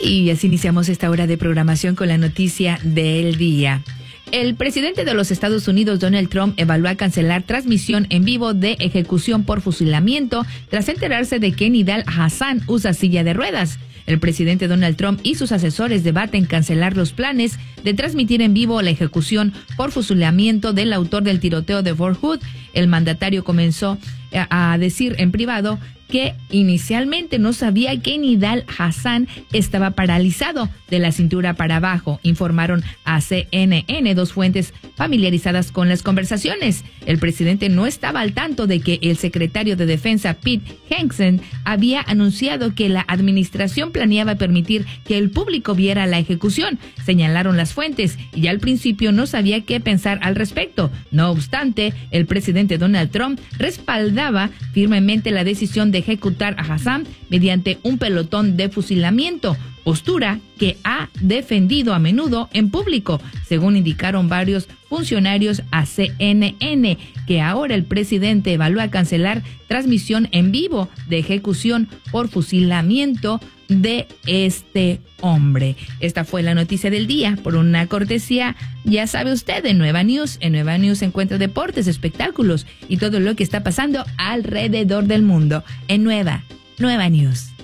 Y así iniciamos esta hora de programación con la noticia del día. El presidente de los Estados Unidos, Donald Trump, evalúa cancelar transmisión en vivo de ejecución por fusilamiento tras enterarse de que Nidal Hasan usa silla de ruedas. El presidente Donald Trump y sus asesores debaten cancelar los planes de transmitir en vivo la ejecución por fusilamiento del autor del tiroteo de Fort Hood. El mandatario comenzó a decir en privado que inicialmente no sabía que Nidal Hasan estaba paralizado de la cintura para abajo, informaron a CNN dos fuentes familiarizadas con las conversaciones. El presidente no estaba al tanto de que el secretario de Defensa, Pete Hegseth, había anunciado que la administración planeaba permitir que el público viera la ejecución, señalaron las fuentes, y ya al principio no sabía qué pensar al respecto. No obstante, el presidente Donald Trump respaldaba firmemente la decisión de ejecutar a Hasan mediante un pelotón de fusilamiento, postura que ha defendido a menudo en público, según indicaron varios funcionarios a CNN, que ahora el presidente evalúa cancelar transmisión en vivo de ejecución por fusilamiento de este hombre. Esta fue la noticia del día por una cortesía, ya sabe usted, de Nueva News. En Nueva News se encuentra deportes, espectáculos y todo lo que está pasando alrededor del mundo. En Nueva News.